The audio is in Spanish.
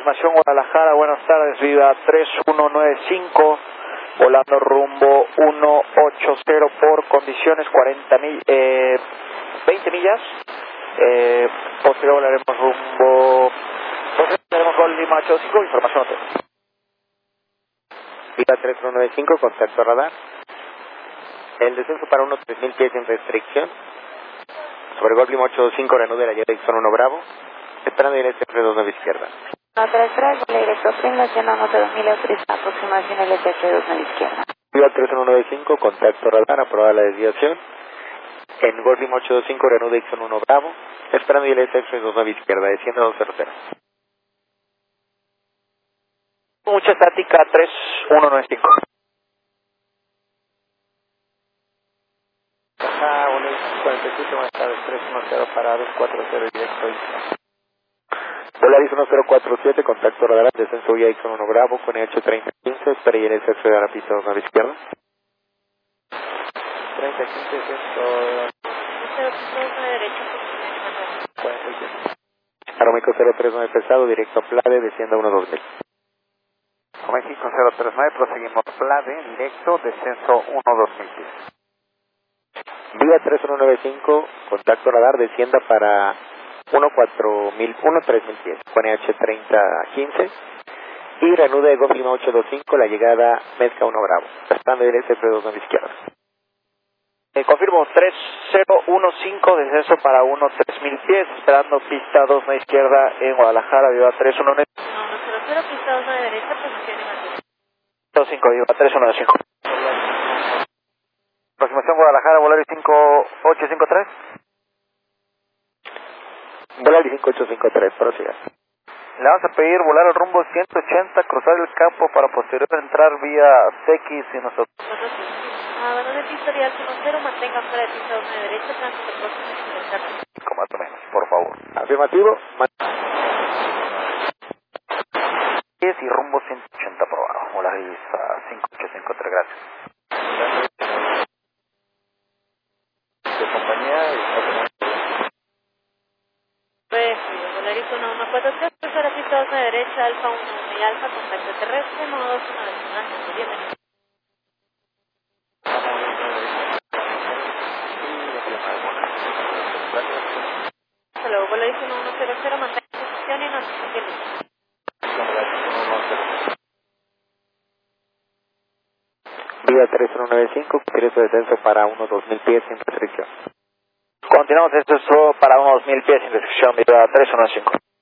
aproximación Guadalajara, buenas tardes, Viva 3195, volando rumbo 180 por condiciones 20 millas. Posterior volaremos rumbo, tenemos gol Lima 85, información hotel. Viva 3195, contacto radar. El descenso para unos 3000 pies sin restricción. Sobre gol Lima 85, reanude la llave Dixon 1 Bravo. Esperando ir este 32 izquierda. No 33, vola directo Finlandia, no 2000, autoriza aproximación LT32 izquierda. Viva 3195, contacto radar, aprobada la desviación. En gol Lima 85, reanude Dixon 1 Bravo. Esperando ir este 32 izquierda, desciende 200. Mucha estática 3195. Ajá, 147, buenas tardes, 310 para 240 directo Dixon. Volaris 1047, contacto radar, descenso vía Dixon 1 Bravo, con H3015, espera y el exceso de la pista 2 izquierda. 3015, descenso... Aeroméxico 039 pesado, directo a Plade, descienda 12000. México 039, proseguimos Plade, directo, descenso 12000 pies. Viva 3195, contacto radar, descienda para 13000 pies, pone H3015 y reanude Golf Lima 825, la llegada Mezca 1 Bravo, estando en SF2 a la izquierda. Confirmo 3015, descenso para 3000 pies, esperando pista 2 a la izquierda en Guadalajara, Viva 319. No, 00, pista 2 a la derecha, posición en 5, Viva 3195. Aproximación Guadalajara, Volaris 5853. Volaris 5853, prosiga. Le vamos a pedir volar al rumbo 180, cruzar el campo para posterior entrar vía CX y nosotros. Abandono de pista vial 10, mantenga fuera de pista 2 a la derecha, tránsito próximo sin descarga. Más o menos, por favor. Afirmativo. 10 y rumbo 180 aprobado. Volaris 5853, gracias. De compañía Pues, Volaris 1143, cruzar a pista 2 a la derecha, Alfa 1 y Alfa, contacto terrestre, modo 2, 1 de bienvenido. Hasta luego, Volaris 1100, mantenga posición y nos entiende. Viva 3195, ingreso de descenso para 2000 pies sin restricción. Continuamos, esto es todo para 2000 pies sin restricción, Viva 315.